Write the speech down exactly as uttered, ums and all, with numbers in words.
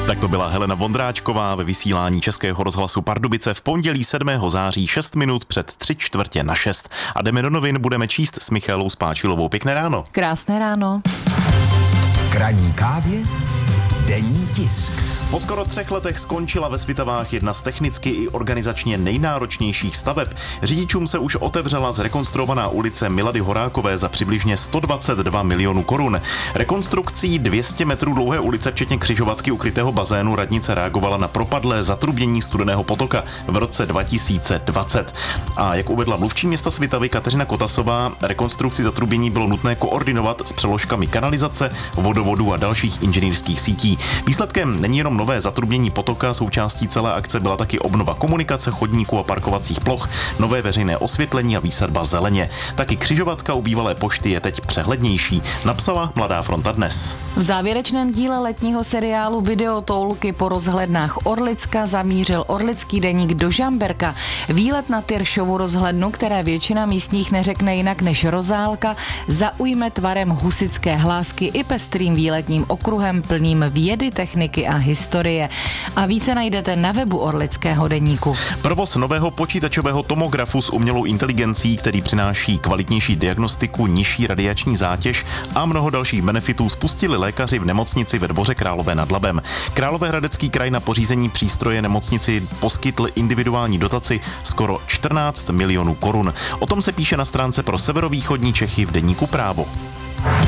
Tak to byla Helena Vondráčková ve vysílání Českého rozhlasu Pardubice v pondělí sedmého září šest minut před tři čtvrtě na šest. A jdeme do novin, budeme číst s Michaelou Spáčilovou. Pěkné ráno. Krásné ráno. K ranní kávě denní tisk. Po skoro třech letech skončila ve Svitavách jedna z technicky i organizačně nejnáročnějších staveb. Řidičům se už otevřela zrekonstruovaná ulice Milady Horákové za přibližně sto dvacet dva milionů korun. Rekonstrukcí dvě stě metrů dlouhé ulice, včetně křižovatky ukrytého bazénu, radnice reagovala na propadlé zatrubnění Studeného potoka v roce dva tisíce dvacet. A jak uvedla mluvčí města Svitavy Kateřina Kotasová, rekonstrukci zatrubnění bylo nutné koordinovat s přeložkami kanalizace, vodovodu a dalších inženýrských sítí. Výsledkem není jenom nové zatrubnění potoka, součástí celé akce byla taky obnova komunikace, chodníků a parkovacích ploch, nové veřejné osvětlení a výsadba zeleně. Taky křižovatka u bývalé pošty je teď přehlednější, napsala Mladá fronta dnes. V závěrečném díle letního seriálu Videotoulky po rozhlednách Orlicka zamířil Orlický deník do Žamberka. Výlet na Tyršovu rozhlednu, které většina místních neřekne jinak než Rozálka, zaujme tvarem husitské hlásky i pestrým výletním okruhem plným vědy, techniky a historie. A více najdete na webu Orlického deníku. Provoz nového počítačového tomografu s umělou inteligencí, který přináší kvalitnější diagnostiku, nižší radiační zátěž a mnoho dalších benefitů, spustili lékaři v nemocnici ve Dvoře Králové nad Labem. Královéhradecký kraj na pořízení přístroje nemocnici poskytl individuální dotaci skoro čtrnáct milionů korun. O tom se píše na stránce pro severovýchodní Čechy v deníku Právo.